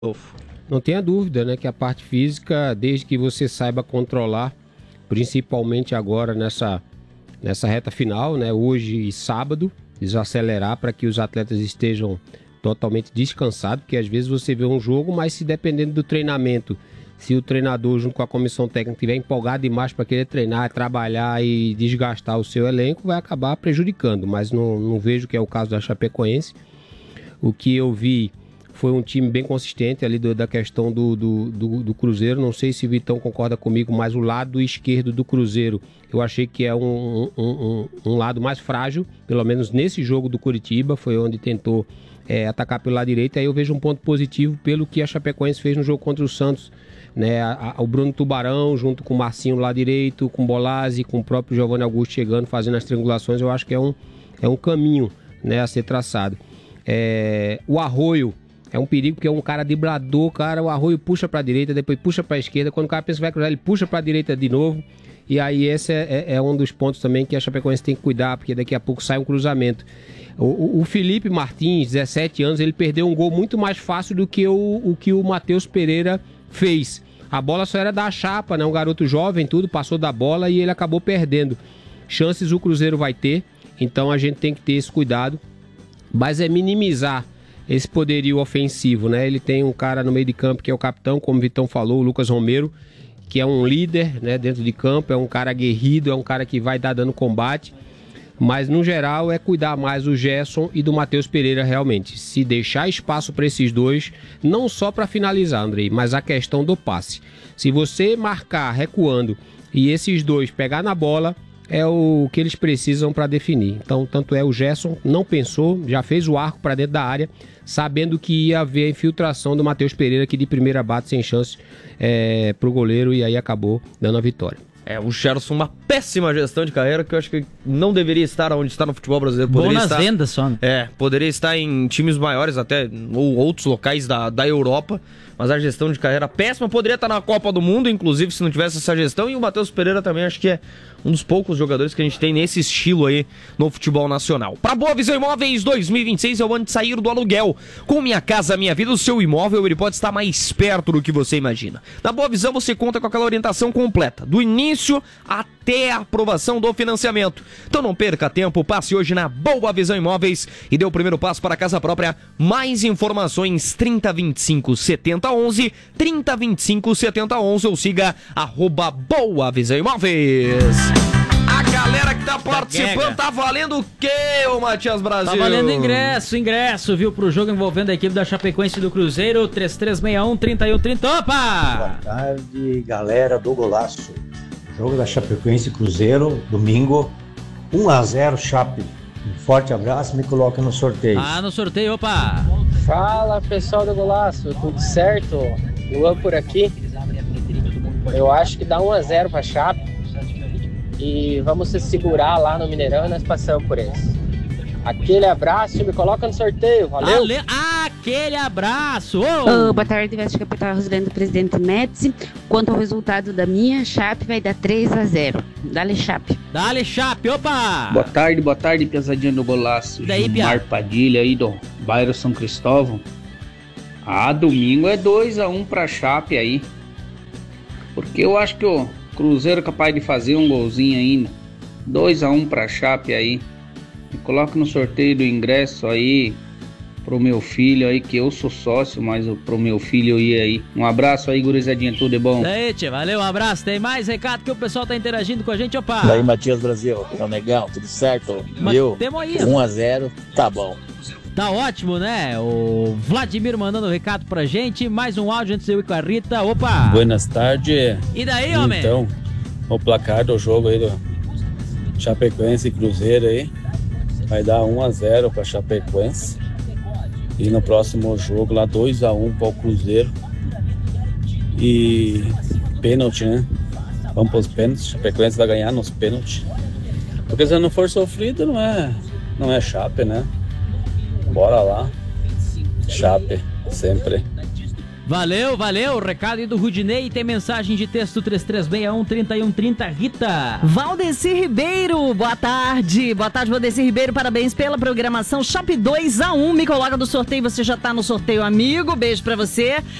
Não tenha dúvida, né, que a parte física, desde que você saiba controlar, principalmente agora nessa reta final, né, hoje e sábado, desacelerar para que os atletas estejam totalmente descansados, porque às vezes você vê um jogo, mas se dependendo do treinamento, se o treinador junto com a comissão técnica estiver empolgado demais para querer treinar, trabalhar e desgastar o seu elenco, vai acabar prejudicando, mas não vejo que é o caso da Chapecoense. O que eu vi foi um time bem consistente ali da questão do Cruzeiro. Não sei se o Vitão concorda comigo, mas o lado esquerdo do Cruzeiro eu achei que é um lado mais frágil, pelo menos nesse jogo do Curitiba, foi onde tentou atacar pelo lado direito. Aí eu vejo um ponto positivo pelo que a Chapecoense fez no jogo contra o Santos, né? O Bruno Tubarão junto com o Marcinho do lado direito, com o Bolazzi, com o próprio Giovanni Augusto chegando, fazendo as triangulações. Eu acho que é um caminho, né, a ser traçado. O Arroio é um perigo, porque é um cara driblador, cara. O Arroio puxa para a direita, depois puxa para a esquerda. Quando o cara pensa que vai cruzar, ele puxa para a direita de novo. E aí esse é um dos pontos também que a Chapecoense tem que cuidar, porque daqui a pouco sai um cruzamento. O Felipe Martins, 17 anos, ele perdeu um gol muito mais fácil do que o que o Matheus Pereira fez. A bola só era da chapa, né? Um garoto jovem, tudo, passou da bola e ele acabou perdendo. Chances o Cruzeiro vai ter, então a gente tem que ter esse cuidado. Mas é minimizar esse poderio ofensivo, né? Ele tem um cara no meio de campo que é o capitão, como o Vitão falou, o Lucas Romero, que é um líder, né, dentro de campo, é um cara aguerrido, é um cara que vai dar dando combate. Mas, no geral, é cuidar mais do Gerson e do Matheus Pereira realmente. Se deixar espaço para esses dois, não só para finalizar, Andrei, mas a questão do passe. Se você marcar recuando e esses dois pegar na bola, é o que eles precisam para definir. Então, tanto o Gerson não pensou, já fez o arco para dentro da área, sabendo que ia haver a infiltração do Matheus Pereira, que de primeira bate sem chance para o goleiro, e aí acabou dando a vitória. O Gerson, uma péssima gestão de carreira, que eu acho que não deveria estar onde está no futebol brasileiro. Bom nas vendas só. Poderia estar em times maiores até, ou outros locais da Europa, mas a gestão de carreira péssima. Poderia estar na Copa do Mundo, inclusive, se não tivesse essa gestão. E o Matheus Pereira também, acho que é um dos poucos jogadores que a gente tem nesse estilo aí no futebol nacional. Para Boa Visão Imóveis 2026 é o ano de sair do aluguel. Com Minha Casa Minha Vida, o seu imóvel ele pode estar mais perto do que você imagina. Na Boa Visão você conta com aquela orientação completa, do início até a aprovação do financiamento. Então não perca tempo, passe hoje na Boa Visão Imóveis e dê o primeiro passo para a casa própria. Mais informações 3025 7011, 3025 7011 ou siga @Boa Visão Imóveis. A galera que tá participando tá valendo o quê, ô Matias Brasil? Tá valendo ingresso, viu, pro jogo envolvendo a equipe da Chapecoense e do Cruzeiro, 3361-3130. Opa! Boa tarde, galera do Golaço. Jogo da Chapecoense e Cruzeiro, domingo, 1-0 Chape. Um forte abraço, me coloca no sorteio. No sorteio, opa! Fala, pessoal do Golaço, tudo certo? Luan por aqui. Eu acho que dá 1-0 pra Chape. E vamos se segurar lá no Mineirão e nós passamos por eles. Aquele abraço, me coloca no sorteio, valeu? Aquele abraço! Boa tarde, Veste Capital, Rosilene do Presidente Médici. Quanto ao resultado da minha, Chape vai dar 3-0. Dale Chape. Dale Chape, opa! Boa tarde, pesadinha do Golaço. Daí, Gilmar Padilha aí do bairro São Cristóvão. Domingo é 2-1 pra Chape aí. Porque eu acho que o Cruzeiro é capaz de fazer um golzinho ainda. 2-1 pra Chape aí. Me coloca no sorteio do ingresso aí pro meu filho aí, que eu sou sócio, mas pro meu filho ir aí. Um abraço aí, gurizadinha, tudo de bom. Daí, tia, valeu, um abraço. Tem mais recado que o pessoal tá interagindo com a gente, opa. Daí, Matias Brasil, é um negão, tudo certo? Viu? 1-0, tá bom. Tá ótimo, né? O Vladimir mandando recado pra gente. Mais um áudio antes de eu ir com a Rita. Opa! Buenas tardes. E daí, homem? Então, o placar do jogo aí do Chapecoense e Cruzeiro aí vai dar 1-0 pra Chapecoense. E no próximo jogo lá 2-1 para o Cruzeiro. E pênalti, né? Vamos para os pênaltis. Chapecoense vai ganhar nos pênaltis. Porque se não for sofrido, não é Chape, né? Bora lá. Chape, sempre. Valeu. O recado aí do Rudinei. Tem mensagem de texto 3361-3130. Rita. Valdeci Ribeiro, boa tarde. Boa tarde, Valdeci Ribeiro. Parabéns pela programação. Shop 2-1. Me coloca no sorteio. Você já tá no sorteio, amigo. Beijo pra você.